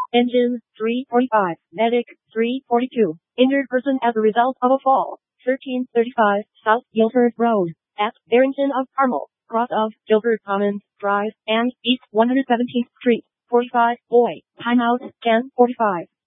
Engine 345. Medic 342. Injured person as a result of a fall. 1335 South Guilford Road at Barrington of Carmel, cross of Guilford Commons Drive and East 117th Street. 45 boy. Timeout 10:45.